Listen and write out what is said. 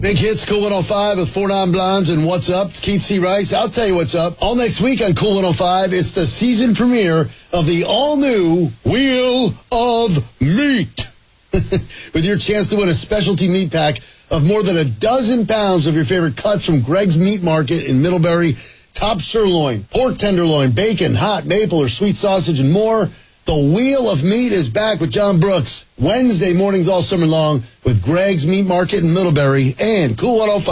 Big hits, Cool 105 with 49 Blondes and What's Up. It's Keith C. Rice. I'll tell you what's up. All next week on Cool 105, it's the season premiere of the all-new Wheel of Meat. With your chance to win a specialty meat pack of more than a dozen pounds of your favorite cuts from Greg's Meat Market in Middlebury. Top sirloin, pork tenderloin, bacon, hot maple or sweet sausage, and more. The Wheel of Meat is back with John Brooks. Wednesday mornings all summer long with Greg's Meat Market in Middlebury and Cool 105.